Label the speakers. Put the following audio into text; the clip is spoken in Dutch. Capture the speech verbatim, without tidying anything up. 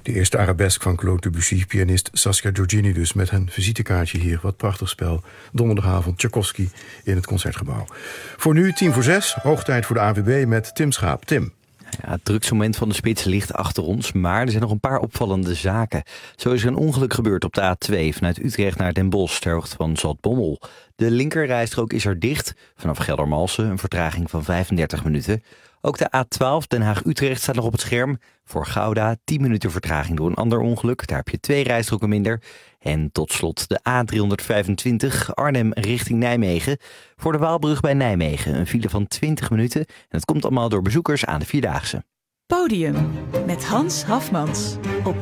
Speaker 1: De eerste arabesk van Claude Debussy, pianist Saskia Giorgini dus... met een visitekaartje hier. Wat prachtig spel. Donderdagavond, Tchaikovsky in het Concertgebouw. Voor nu, tien voor zes, hoog tijd voor de A W B met Tim Schaap. Tim.
Speaker 2: Ja, het drugsmoment van de spits ligt achter ons, maar er zijn nog een paar opvallende zaken. Zo is er een ongeluk gebeurd op de A twee vanuit Utrecht naar Den Bosch ter hoogte van Zaltbommel. De linkerrijstrook is er dicht. Vanaf Geldermalsen een vertraging van vijfendertig minuten. Ook de A twaalf Den Haag-Utrecht staat nog op het scherm. Voor Gouda tien minuten vertraging door een ander ongeluk. Daar heb je twee rijstroken minder. En tot slot de A driehonderdvijfentwintig Arnhem richting Nijmegen. Voor de Waalbrug bij Nijmegen een file van twintig minuten. En het komt allemaal door bezoekers aan de Vierdaagse.
Speaker 3: Podium met Hans Hafmans op